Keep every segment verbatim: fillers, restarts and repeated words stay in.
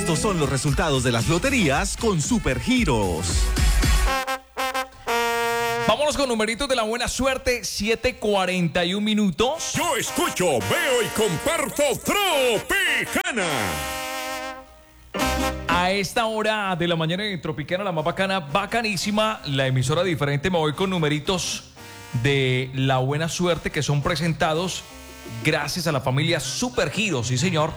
Estos son los resultados de las loterías con Supergiros. Vámonos con numeritos de la buena suerte, siete cuarenta y un minutos. Yo escucho, veo y comparto Tropicana. A esta hora de la mañana en Tropicana, la más bacana, bacanísima, la emisora diferente, me voy con numeritos de la buena suerte que son presentados gracias a la familia Supergiros, sí señor.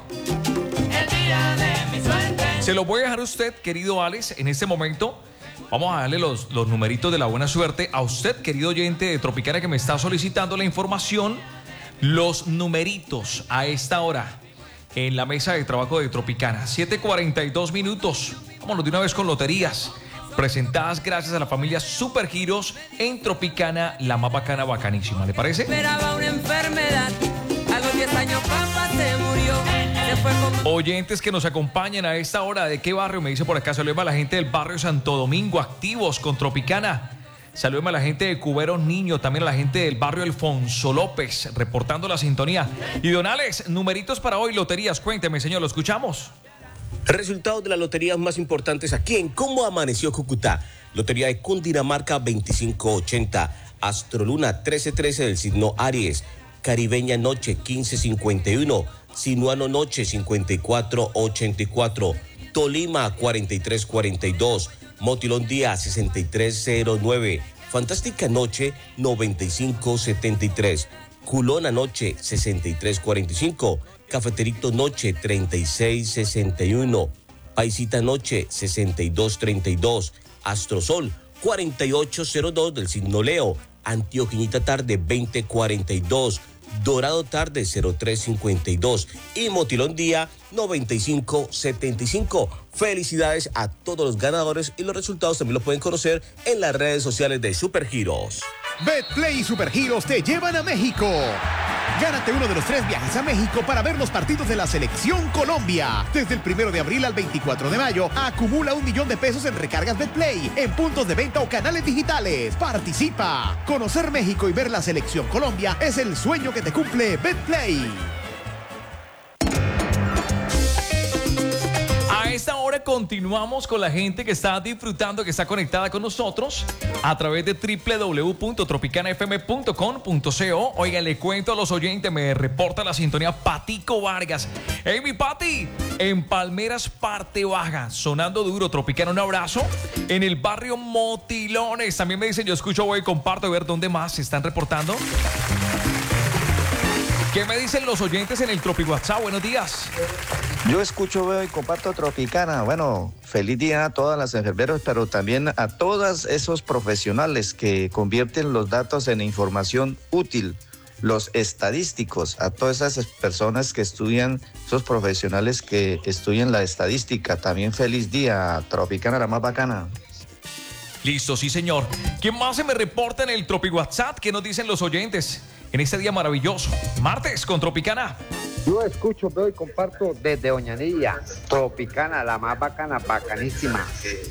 El día de mi suerte. Se lo voy a dejar a usted, querido Alex, en este momento. Vamos a darle los, los numeritos de la buena suerte a usted, querido oyente de Tropicana, que me está solicitando la información. Los numeritos a esta hora en la mesa de trabajo de Tropicana. siete cuarenta y dos minutos. Vámonos de una vez con loterías presentadas gracias a la familia Supergiros en Tropicana, la más bacana, bacanísima. ¿Le parece? Esperaba una enfermedad. A los diez años papá se murió. Se fue con... Oyentes que nos acompañan a esta hora, ¿de qué barrio? Me dice por acá, saludemos a la gente del barrio Santo Domingo, activos con Tropicana. Saludemos a la gente de Cuberos Niño, también a la gente del barrio Alfonso López, reportando la sintonía. Y don Alex, numeritos para hoy, loterías, cuénteme, señor, lo escuchamos. Resultados de las loterías más importantes aquí en Cómo Amaneció Cúcuta. Lotería de Cundinamarca veinticinco ochenta, Astroluna trece trece del signo Aries, Caribeña Noche quince cincuenta y uno, Sinuano Noche cincuenta y cuatro ochenta y cuatro, Tolima cuarenta y tres cuarenta y dos, Motilón Día sesenta y tres cero nueve, Fantástica Noche noventa y cinco setenta y tres, Culón Anoche sesenta y tres cuarenta y cinco, Cafeterito Noche treinta y seis sesenta y uno, Paisita Noche sesenta y dos treinta y dos, Astrosol cuarenta y ocho cero dos del signo Leo, Antioquinita Tarde veinte cuarenta y dos, Dorado Tarde cero tres cincuenta y dos y Motilón Día noventa y cinco setenta y cinco. Felicidades a todos los ganadores y los resultados también los pueden conocer en las redes sociales de Supergiros. Betplay y Supergiros te llevan a México. Gánate uno de los tres viajes a México para ver los partidos de la Selección Colombia. Desde el primero de abril al veinticuatro de mayo, acumula un millón de pesos en recargas Betplay, en puntos de venta o canales digitales. Participa. Conocer México y ver la Selección Colombia es el sueño que te cumple Betplay. A esta hora continuamos con la gente que está disfrutando, que está conectada con nosotros a través de doble u doble u doble u punto tropicana f m punto com punto co. Oiga, le cuento a los oyentes, me reporta la sintonía Patico Vargas. Hey, mi Pati, en Palmeras, parte baja, sonando duro, Tropicana, un abrazo. En el barrio Motilones, también me dicen, yo escucho, voy, comparto, a ver dónde más se están reportando. ¿Qué me dicen los oyentes en el Tropi WhatsApp? Buenos días. Yo escucho, veo y comparto Tropicana. Bueno, feliz día a todas las enfermeras, pero también a todos esos profesionales que convierten los datos en información útil, los estadísticos, a todas esas personas que estudian, esos profesionales que estudian la estadística. También feliz día, Tropicana, la más bacana. Listo, sí, señor. ¿Quién más se me reporta en el Tropi WhatsApp? ¿Qué nos dicen los oyentes en este día maravilloso? Martes con Tropicana. Yo escucho, veo y comparto desde Oñanilla. Tropicana, la más bacana, bacanísima.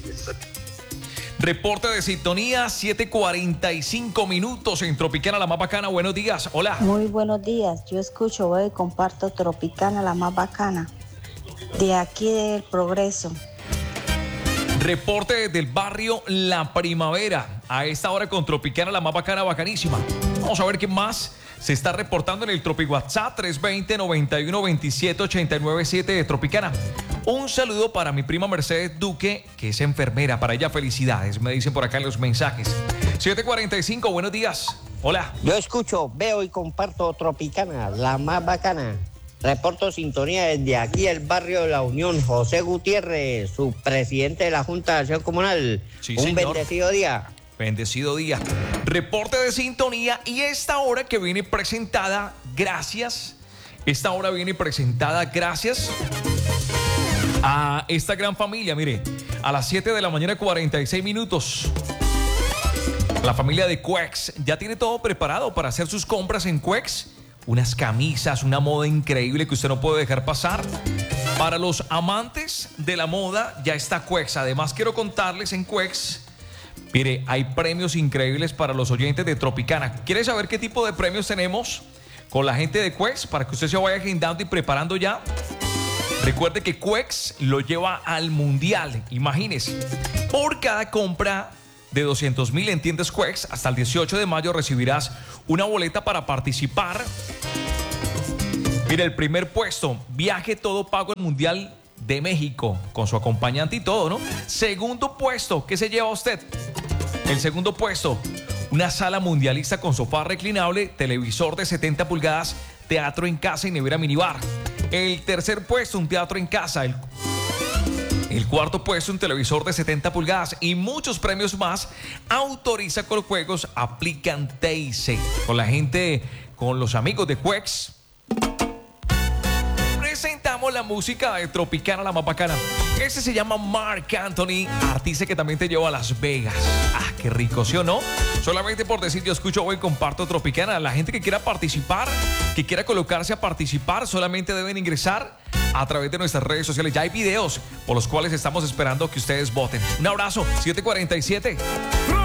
Reporte de sintonía, siete cuarenta y cinco minutos en Tropicana, la más bacana. Buenos días, hola. Muy buenos días. Yo escucho, veo y comparto Tropicana, la más bacana. De aquí del Progreso. Reporte desde el barrio La Primavera. A esta hora con Tropicana, la más bacana, bacanísima. Vamos a ver qué más se está reportando en el Tropi WhatsApp tres dos cero, noventa y uno, veintisiete, ochenta y nueve, siete de Tropicana. Un saludo para mi prima Mercedes Duque, que es enfermera. Para ella, felicidades, me dicen por acá en los mensajes. siete cuarenta y cinco, buenos días. Hola. Yo escucho, veo y comparto Tropicana, la más bacana. Reporto sintonía desde aquí, el barrio de La Unión. José Gutiérrez, su presidente de la Junta de Acción Comunal. Sí, Un señor. bendecido día. Bendecido día. Reporte de sintonía y esta hora que viene presentada, gracias. Esta hora viene presentada gracias a esta gran familia. Mire, a las siete de la mañana, cuarenta y seis minutos. La familia de Cuex ya tiene todo preparado para hacer sus compras en Cuex. Unas camisas, una moda increíble que usted no puede dejar pasar. Para los amantes de la moda ya está Cuex. Además, quiero contarles en Cuex, mire, hay premios increíbles para los oyentes de Tropicana. ¿Quiere saber qué tipo de premios tenemos con la gente de Cuex? Para que usted se vaya agendando y preparando ya. Recuerde que Quex lo lleva al mundial. Imagínese, por cada compra de doscientos mil en tiendas Quex hasta el dieciocho de mayo recibirás una boleta para participar. Mira, el primer puesto, viaje todo pago al Mundial de México con su acompañante y todo, ¿no? Segundo puesto, ¿qué se lleva usted? El segundo puesto, una sala mundialista con sofá reclinable, televisor de setenta pulgadas, teatro en casa y nevera minibar. El tercer puesto, un teatro en casa. El, el cuarto puesto, un televisor de setenta pulgadas y muchos premios más. Autoriza con los juegos, aplican T I C. Con la gente, con los amigos de Quex. Presentamos la música de Tropicana, la más bacana. Este se llama Marc Anthony, artista que también te lleva a Las Vegas. Ah, qué rico, ¿sí o no? Solamente por decir yo escucho hoy comparto Tropicana. La gente que quiera participar, que quiera colocarse a participar, solamente deben ingresar a través de nuestras redes sociales. Ya hay videos por los cuales estamos esperando que ustedes voten. Un abrazo, siete cuarenta y siete.